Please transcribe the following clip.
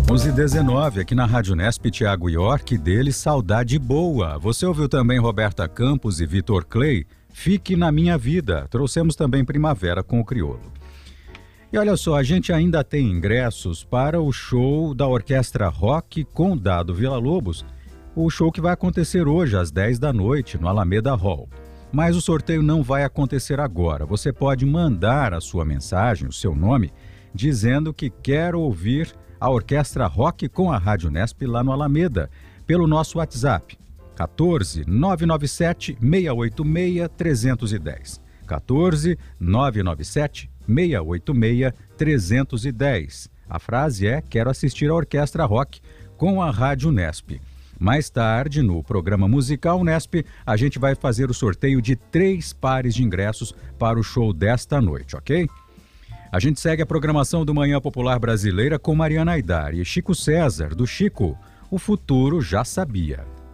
11h19, aqui na Rádio Nesp, Thiago York, dele Saudade Boa. Você ouviu também Roberta Campos e Vitor Clay, Fique na Minha Vida. Trouxemos também Primavera com o Criolo. E olha só, a gente ainda tem ingressos para o show da Orquestra Rock com Dado Villa-Lobos, o show que vai acontecer hoje às 10 da noite no Alameda Hall. Mas o sorteio não vai acontecer agora. Você pode mandar a sua mensagem, o seu nome, dizendo que quer ouvir a Orquestra Rock com a Rádio Nesp lá no Alameda, pelo nosso WhatsApp, 14 997 686 310. 14 997 686 310. A frase é: quero assistir a Orquestra Rock com a Rádio Nesp. Mais tarde, no programa Musical Nesp, a gente vai fazer o sorteio de 3 pares de ingressos para o show desta noite, ok? A gente segue a programação do Manhã Popular Brasileira com Mariana Aidar e Chico César, do Chico. O futuro já sabia.